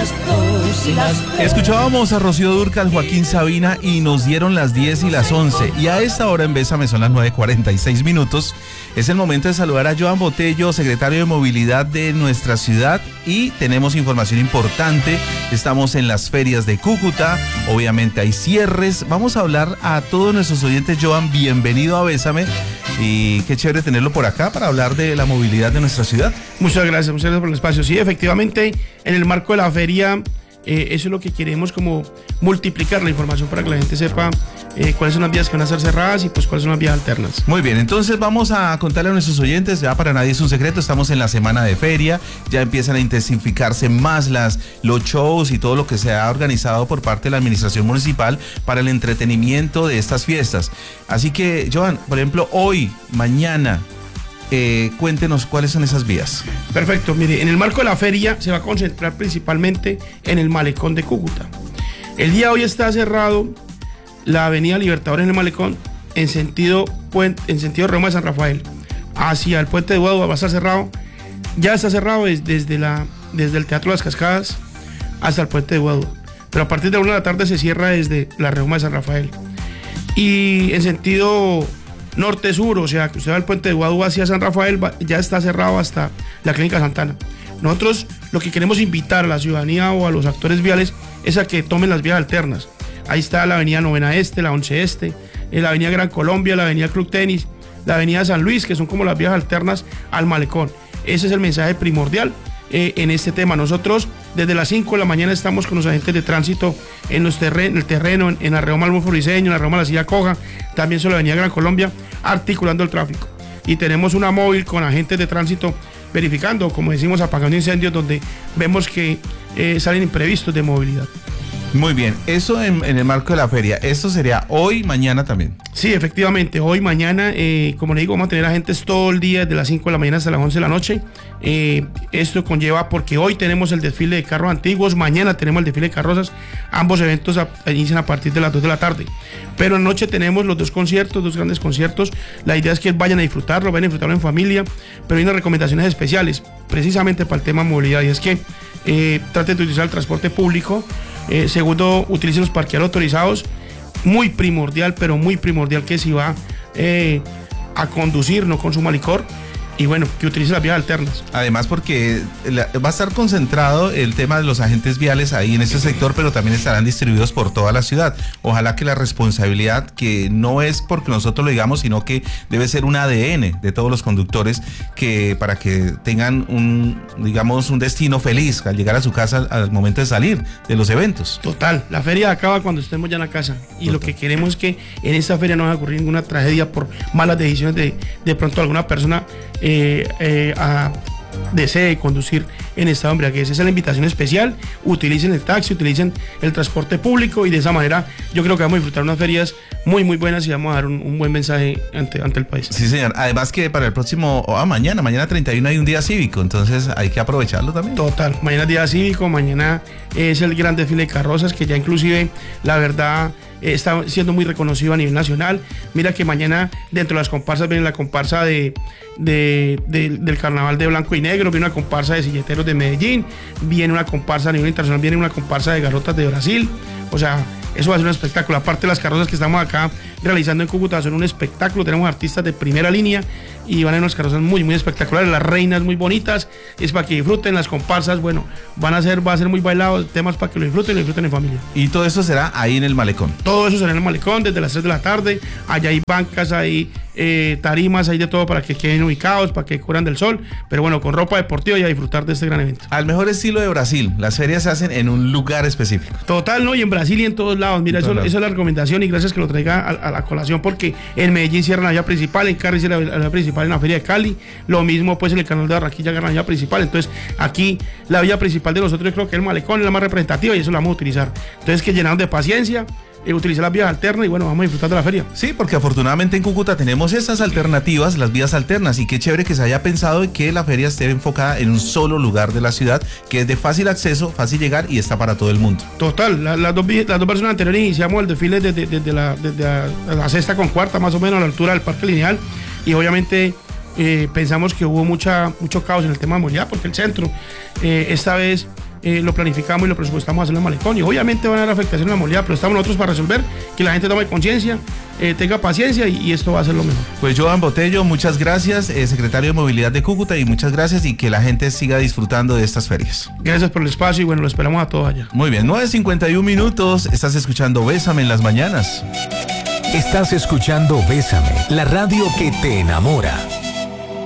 las 2 y las 3. Escuchábamos a Rocío Dúrcal, Joaquín Sabina y nos dieron las 10 y las 11. Y a esta hora en Bésame son las 9:46 minutos. Es el momento de saludar a Joan Botello, secretario de Movilidad de nuestra ciudad. Y tenemos información importante. Estamos en las ferias de Cúcuta. Obviamente hay cierres. Vamos a hablar a todos nuestros oyentes. Joan, bienvenido a Bésame. Y qué chévere tenerlo por acá para hablar de la movilidad de nuestra ciudad. Muchas gracias por el espacio. Sí, efectivamente, en el marco de la feria, eso es lo que queremos, como multiplicar la información para que la gente sepa cuáles son las vías que van a ser cerradas y pues cuáles son las vías alternas. Muy bien, entonces vamos a contarle a nuestros oyentes, ya para nadie es un secreto, estamos en la semana de feria, ya empiezan a intensificarse más los shows y todo lo que se ha organizado por parte de la administración municipal para el entretenimiento de estas fiestas. Así que, Joan, por ejemplo, hoy, mañana, cuéntenos cuáles son esas vías. Perfecto, mire, en el marco de la feria se va a concentrar principalmente en el Malecón de Cúcuta. El día de hoy está cerrado la avenida Libertadores en el Malecón en sentido Roma de San Rafael hacia el puente de Guadua. Va a estar cerrado, ya está cerrado desde el Teatro Las Cascadas hasta el puente de Guadua, pero a partir de 1 de la tarde se cierra desde la Roma de San Rafael. Y en sentido norte-sur, o sea, que usted va al puente de Guadua hacia San Rafael, ya está cerrado hasta la Clínica Santana. Nosotros lo que queremos invitar a la ciudadanía o a los actores viales es a que tomen las vías alternas. Ahí está la avenida Novena Este, la 11 Este, la avenida Gran Colombia, la avenida Club Tenis, la avenida San Luis, que son como las vías alternas al Malecón. Ese es el mensaje primordial en este tema. Nosotros desde las 5 de la mañana estamos con los agentes de tránsito en el terreno, en Arreo Malmo Briseño, en Arreo Malacilla Coja, también sobre la avenida Gran Colombia, articulando el tráfico. Y tenemos una móvil con agentes de tránsito verificando, como decimos, apagando incendios, donde vemos que salen imprevistos de movilidad. Muy bien, eso en el marco de la feria. ¿Esto sería hoy, mañana también? Sí, efectivamente, hoy, mañana, como le digo, vamos a tener agentes todo el día, desde las 5 de la mañana hasta las 11 de la noche. Esto conlleva, porque hoy tenemos el desfile de carros antiguos, mañana tenemos el desfile de carrozas, ambos eventos inician a partir de las 2 de la tarde. Pero anoche tenemos los dos grandes conciertos. La idea es que vayan a disfrutarlo en familia, pero hay unas recomendaciones especiales, precisamente para el tema movilidad, y es que traten de utilizar el transporte público. Segundo, utilicen los parqueaderos autorizados. Muy primordial, pero muy primordial que si va a conducir, no consuma licor. Y bueno, que utilice las vías alternas. Además, porque va a estar concentrado el tema de los agentes viales ahí en este sector, pero también estarán distribuidos por toda la ciudad. Ojalá que la responsabilidad, que no es porque nosotros lo digamos, sino que debe ser un ADN de todos los conductores, que para que tengan un destino feliz al llegar a su casa al momento de salir de los eventos. Total, la feria acaba cuando estemos ya en la casa. Y Total. Lo que queremos es que en esta feria no vaya a ocurrir ninguna tragedia por malas decisiones de pronto alguna persona desee conducir en estado de embriaguez. Esa es la invitación especial. Utilicen el taxi, utilicen el transporte público, y de esa manera yo creo que vamos a disfrutar unas ferias muy muy buenas y vamos a dar un buen mensaje ante el país. Sí, señor. Además que para el próximo, mañana 31 hay un día cívico, entonces hay que aprovecharlo también. Total, mañana es día cívico, mañana es el gran desfile de carrozas, que ya inclusive, la verdad, está siendo muy reconocido a nivel nacional. Mira que mañana dentro de las comparsas viene la comparsa del carnaval de blanco y negro, viene una comparsa de silleteros de Medellín, viene una comparsa a nivel internacional, viene una comparsa de garotas de Brasil. O sea, eso va a ser un espectáculo. Aparte, las carrozas que estamos acá realizando en Cúcuta son un espectáculo. Tenemos artistas de primera línea y van a ser unas carrozas muy, muy espectaculares. Las reinas muy bonitas, es para que disfruten. Las comparsas, bueno, va a ser muy bailado. Temas para que lo disfruten en familia. Y todo eso será ahí en el Malecón. Todo eso será en el Malecón desde las 3 de la tarde. Allá hay bancas, hay tarimas, hay de todo para que queden ubicados, para que curan del sol. Pero bueno, con ropa deportiva y a disfrutar de este gran evento. Al mejor estilo de Brasil, las ferias se hacen en un lugar específico. Total, ¿no? Y en Brasil y en todos lados. Mira, esa es la recomendación, y gracias que lo traiga a la colación, porque en Medellín cierran la vía principal, en Cali cierran la vía principal en la feria de Cali, lo mismo pues en el canal de Barranquilla cierran la vía principal. Entonces aquí la vía principal de nosotros, yo creo que el Malecón es la más representativa y eso la vamos a utilizar. Entonces, que llenamos de paciencia, utilizar las vías alternas y bueno, vamos a disfrutar de la feria. Sí, porque afortunadamente en Cúcuta tenemos esas alternativas, las vías alternas, y qué chévere que se haya pensado en que la feria esté enfocada en un solo lugar de la ciudad, que es de fácil acceso, fácil llegar y está para todo el mundo. Total, las dos personas anteriores iniciamos el desfile desde la sexta con cuarta, más o menos a la altura del Parque Lineal, y obviamente pensamos que hubo mucho caos en el tema de movilidad, porque el centro esta vez lo planificamos y lo presupuestamos hacer en el malecón. Y obviamente van a haber afectaciones en la movilidad, pero estamos nosotros para resolver, que la gente tome conciencia, tenga paciencia y esto va a ser lo mejor. Pues Joan Botello, muchas gracias, secretario de Movilidad de Cúcuta, y muchas gracias y que la gente siga disfrutando de estas ferias. Gracias por el espacio y bueno, lo esperamos a todos allá. Muy bien, 9:51 minutos, estás escuchando Bésame en las mañanas. Estás escuchando Bésame, la radio que te enamora.